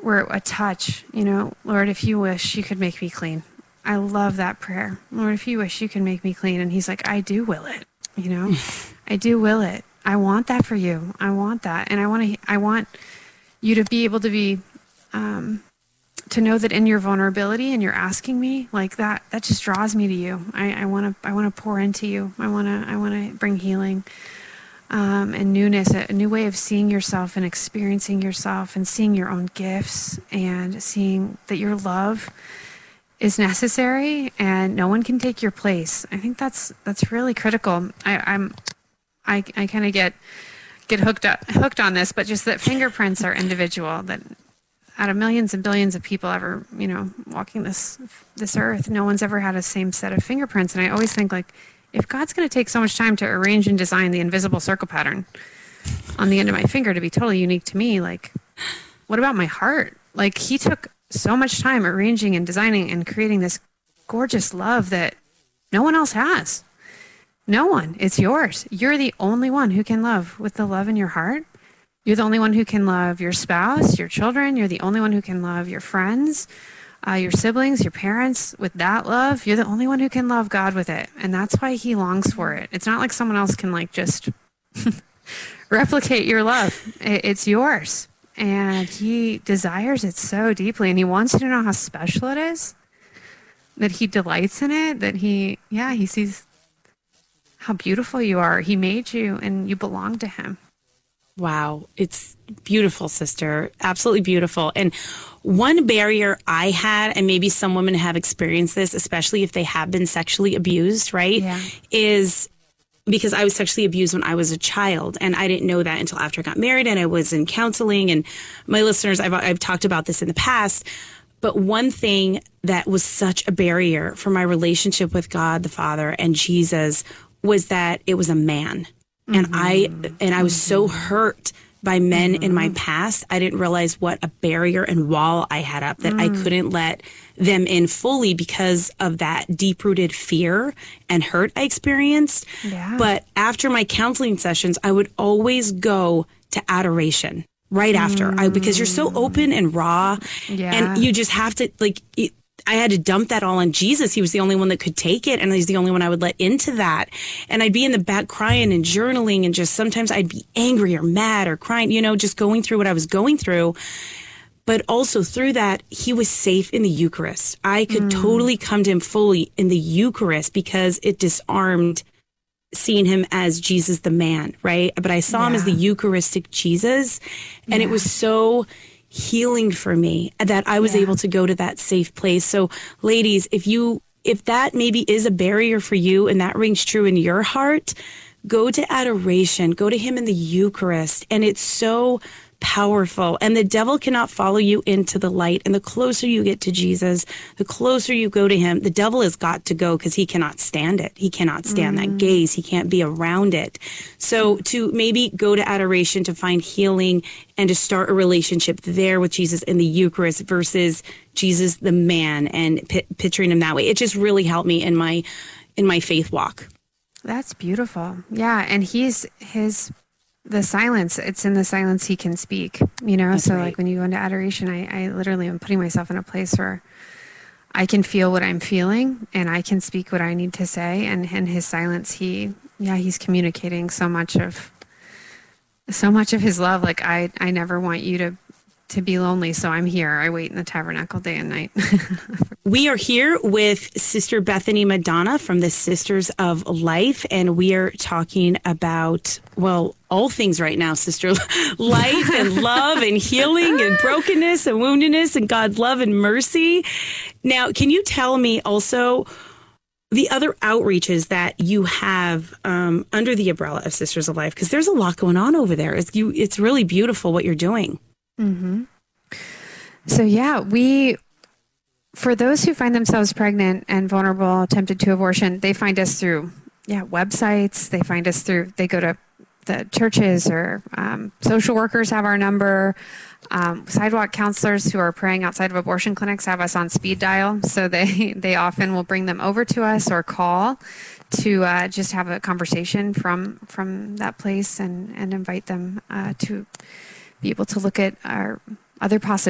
where a touch, Lord, if you wish, you could make me clean. I love that prayer. Lord, if you wish, you can make me clean. And he's like, I do will it, I do will it. I want that for you. I want that. And I want you to be able to be, to know that in your vulnerability and you're asking me like that just draws me to you. I want to pour into you. I want to bring healing, and newness, a new way of seeing yourself and experiencing yourself and seeing your own gifts and seeing that your love is necessary and no one can take your place. I think that's really critical. I kind of get hooked on this, but just that fingerprints are individual, that out of millions and billions of people ever, walking this earth, no one's ever had a same set of fingerprints. And I always think, like, if God's going to take so much time to arrange and design the invisible circle pattern on the end of my finger to be totally unique to me, like, what about my heart? Like, he took so much time arranging and designing and creating this gorgeous love that no one else has. No one. It's yours. You're the only one who can love with the love in your heart. You're the only one who can love your spouse, your children. You're the only one who can love your friends, your siblings, your parents with that love. You're the only one who can love God with it. And that's why he longs for it. It's not like someone else can just replicate your love. It's yours. And he desires it so deeply. And he wants you to know how special it is, that he delights in it, that he sees how beautiful you are. He made you and you belong to him. Wow. It's beautiful, sister. Absolutely beautiful. And one barrier I had, and maybe some women have experienced this, especially if they have been sexually abused, right? Yeah. Is because I was sexually abused when I was a child, and I didn't know that until after I got married and I was in counseling. And my listeners, I've talked about this in the past, but one thing that was such a barrier for my relationship with God the Father and Jesus was that it was a man. And I was so hurt by men in my past. I didn't realize what a barrier and wall I had up, that I couldn't let them in fully because of that deep-rooted fear and hurt I experienced. Yeah. But after my counseling sessions, I would always go to adoration right after, because you're so open and raw, and you just have to, I had to dump that all on Jesus. He was the only one that could take it, and he's the only one I would let into that. And I'd be in the back crying and journaling, and just sometimes I'd be angry or mad or crying, just going through what I was going through. But also through that, he was safe in the Eucharist. I could totally come to him fully in the Eucharist because it disarmed seeing him as Jesus the man, right? But I saw him as the Eucharistic Jesus, and it was so healing for me that I was able to go to that safe place. So ladies, if that maybe is a barrier for you and that rings true in your heart, go to adoration, go to him in the Eucharist. And it's so powerful. And the devil cannot follow you into the light. And the closer you get to Jesus, the closer you go to him, the devil has got to go because he cannot stand it. He cannot stand that gaze. He can't be around it. So to maybe go to adoration to find healing and to start a relationship there with Jesus in the Eucharist versus Jesus the man and picturing him that way. It just really helped me in my faith walk. That's beautiful. Yeah. And the silence, it's in the silence he can speak, That's so right. Like when you go into adoration, I literally am putting myself in a place where I can feel what I'm feeling and I can speak what I need to say. And in his silence, he's communicating so much of his love. Like I never want you to be lonely. So I'm here. I wait in the tabernacle day and night. We are here with Sister Bethany Madonna from the Sisters of Life, and we are talking about, all things right now, sister. Life and love and healing and brokenness and woundedness and God's love and mercy. Now, can you tell me also the other outreaches that you have under the umbrella of Sisters of Life? Because there's a lot going on over there. It's really beautiful what you're doing. Mm-hmm. So for those who find themselves pregnant and vulnerable, tempted to abortion, they find us through websites. They go to the churches, or social workers have our number. Sidewalk counselors who are praying outside of abortion clinics have us on speed dial. So they often will bring them over to us or call to just have a conversation from that place and invite them to be able to look at our other possibilities.